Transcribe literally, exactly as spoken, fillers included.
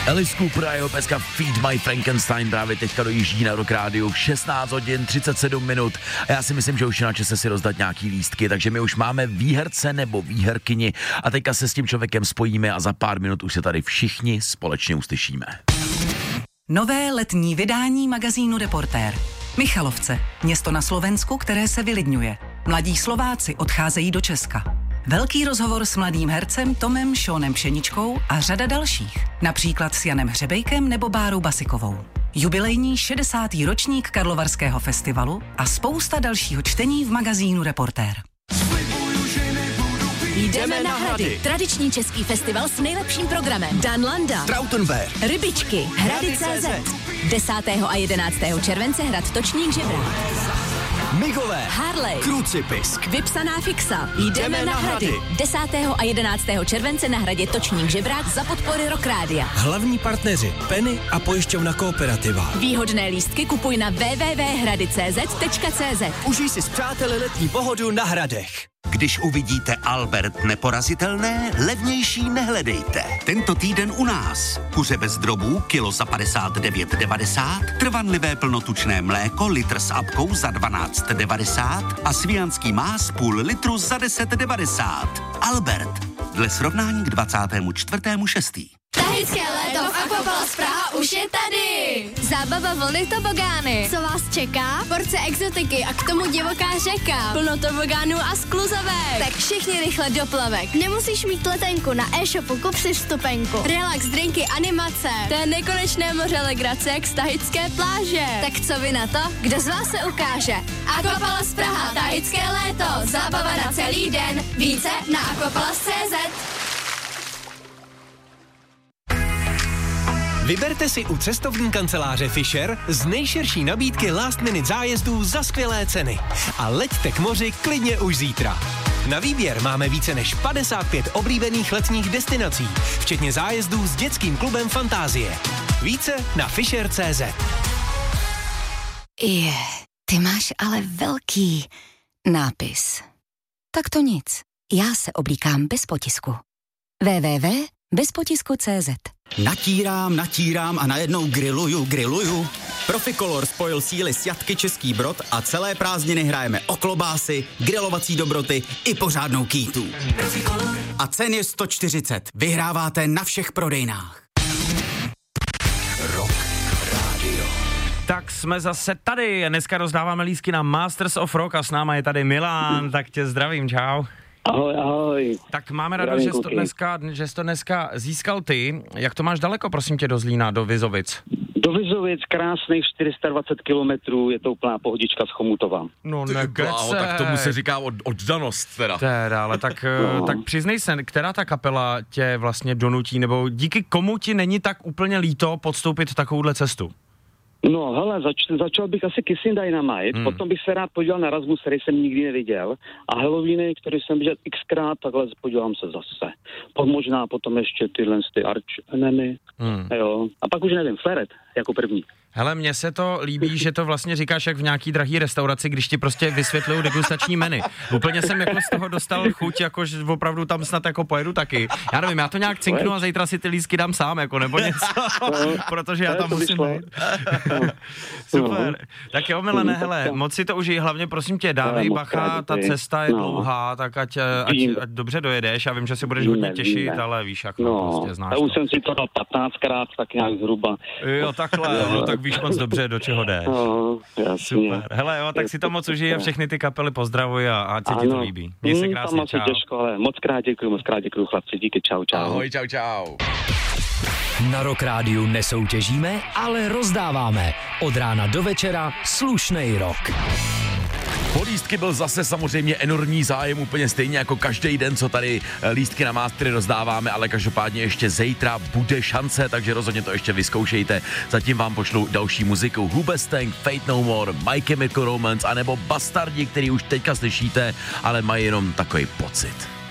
Alice Cooper a jeho peska Feed My Frankenstein právě teďka dojíždí na Rock Rádiu, šestnáct hodin třicet sedm minut a já si myslím, že už je na čase si rozdat nějaký lístky, takže my už máme výherce nebo výherkyni a teďka se s tím člověkem spojíme a za pár minut už se tady všichni společně uslyšíme. Nové letní vydání magazínu Reportér. Michalovce, město na Slovensku, které se vylidňuje. Mladí Slováci odcházejí do Česka. Velký rozhovor s mladým hercem Tomem Šónem Pšeničkou a řada dalších. Například s Janem Hřebejkem nebo Bárou Basikovou. Jubilejní šedesátý ročník Karlovarského festivalu a spousta dalšího čtení v magazínu Reportér. Jdeme na Hrady. Tradiční český festival s nejlepším programem. Dan Landa, Trautenberg, Rybičky, Hrady tečka cé zet. desátého a jedenáctého července hrad Točník Žebrák. Migové, Harley, Krucipisk, Vypsaná fixa. Jdeme na Hrady. desátého a jedenáctého července na hradě Točník Žebrák za podpory Rock Rádia. Hlavní partneři Penny a pojišťovna Kooperativa. Výhodné lístky kupuj na w w w tečka hrady tečka cé zet tečka cé zet. Užij si s přáteli letní pohodu na Hradech. Když uvidíte Albert neporazitelné, levnější nehledejte. Tento týden u nás. Kuře bez drobů, kilo za padesát devět devadesát, trvanlivé plnotučné mléko, litr s apkou za dvanáct devadesát a svijanský más půl litru za deset devadesát. Albert. Dle srovnání k dvacátému čtvrtému šestý Tahické léto v Aquapalace Praha už je tady. Zábava vlny tobogány. Co vás čeká? Porce exotiky a k tomu divoká řeka. Plno tobogánů a skluzovek. Tak všichni rychle do plavek. Nemusíš mít letenku, na e-shopu kup si vstupenku. Relax, drinky, animace. To je nekonečné moře legrace jak z tahické pláže. Tak co vy na to? Kdo z vás se ukáže? Aquapalace Praha, tahické léto. Zábava na celý den. Více na aquapalace tečka cé zet. Vyberte si u cestovní kanceláře Fisher z nejširší nabídky last minute zájezdů za skvělé ceny. A leďte k moři klidně už zítra. Na výběr máme více než padesát pět oblíbených letních destinací, včetně zájezdů s dětským klubem Fantázie. Více na fisher tečka cé zet. Je, ty máš ale velký nápis. Tak to nic. Já se oblíkám bez potisku. w w w tečka bez potisku tečka cé zet. Natírám, natírám a najednou grilluju, grilluju. Proficolor spojil síly s Jatky Český Brod a celé prázdniny hrajeme o klobásy, grilovací dobroty i pořádnou kýtu. A cen je sto čtyřicet. Vyhráváte na všech prodejnách. Rock Radio. Tak jsme zase tady. Dneska rozdáváme lístky na Masters of Rock a s náma je tady Milan. Tak tě zdravím, čau. Ahoj, ahoj. Tak máme radost, že jsi to dneska, že jsi to dneska získal ty. Jak to máš daleko, prosím tě, do Zlína, do Vizovic? Do Vizovic krásných čtyři sta dvacet kilometrů, je to úplná pohodička z Chomutova. No nekecej. Tak tomu se říká od, oddanost teda. Teda, ale tak, no. tak přiznej se, která ta kapela tě vlastně donutí, nebo díky komu ti není tak úplně líto podstoupit takovouhle cestu? No hele, zač, začal bych asi Kissing Dynamite, hmm. potom bych se rád podíval na Rasmus, který jsem nikdy neviděl, a Halloweeny, který jsem viděl xkrát, takhle podívám se zase. Pak možná potom ještě tyhle ty Arch Enemy, hmm. jo, a pak už nevím, Feret jako první. Hele, mně se to líbí, že to vlastně říkáš jak v nějaký drahý restauraci, když ti prostě vysvětlují degustační menu. Úplně jsem jako z toho dostal chuť, jako že opravdu tam snad jako pojedu taky. Já nevím, já to nějak cinknu a zítra si ty lístky dám sám, jako nebo něco, protože já tam musím být. Super. Tak jo, Milane, hele, moc si to užij, hlavně prosím tě, dávej bacha, ta cesta je dlouhá, tak ať, ať, ať dobře dojedeš, já vím, že si budeš hodně těšit, ale víš, jak no, prostě znáš to. Už jsem si to dal patnáctkrát, tak nějak zhruba. Jo, takhle, no, tak víš moc dobře, do čeho jdeš. No, super. Hele, jo, tak si to moc užij a všechny ty kapely pozdravuj a ať se ti to líbí. Měj se krásně, čau. Těžko, ale moc krát děkuju, moc krát děkuju, chlapci, díky, čau, čau. Ahoj, čau, čau. Na Rock Rádiu nesoutěžíme, ale rozdáváme. Od rána do večera slušnej rock. Po lístky byl zase samozřejmě enormní zájem, úplně stejně jako každý den, co tady lístky na Mastery rozdáváme, ale každopádně ještě zítra bude šance, takže rozhodně to ještě vyzkoušejte. Zatím vám pošlu další muziku Hoobastank, Fate No More, My Chemical Romance anebo Bastardi, který už teďka slyšíte, ale mají jenom takový pocit.